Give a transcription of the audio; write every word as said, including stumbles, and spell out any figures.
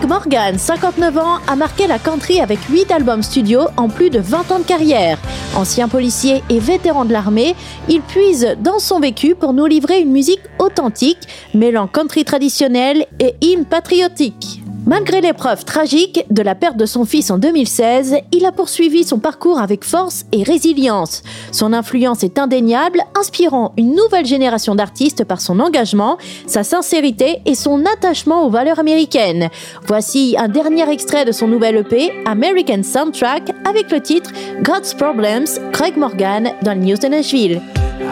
Craig Morgan, cinquante-neuf ans, a marqué la country avec huit albums studio en plus de vingt ans de carrière. Ancien policier et vétéran de l'armée, il puise dans son vécu pour nous livrer une musique authentique, mêlant country traditionnel et hymne patriotique. Malgré l'épreuve tragique de la perte de son fils en deux mille seize, il a poursuivi son parcours avec force et résilience. Son influence est indéniable, inspirant une nouvelle génération d'artistes par son engagement, sa sincérité et son attachement aux valeurs américaines. Voici un dernier extrait de son nouvel E P, American Soundtrack, avec le titre God's Problems, Craig Morgan dans le News de Nashville.